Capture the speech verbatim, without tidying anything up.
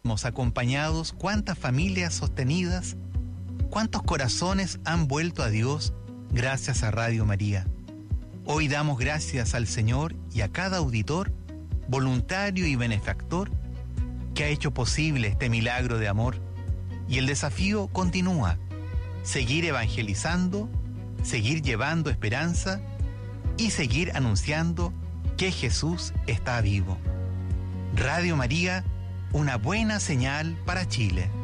bautismos acompañados, cuántas familias sostenidas, cuántos corazones han vuelto a Dios gracias a Radio María. Hoy damos gracias al Señor y a cada auditor, voluntario y benefactor, que ha hecho posible este milagro de amor. Y el desafío continúa: seguir evangelizando, seguir llevando esperanza y seguir anunciando que Jesús está vivo. Radio María, una buena señal para Chile.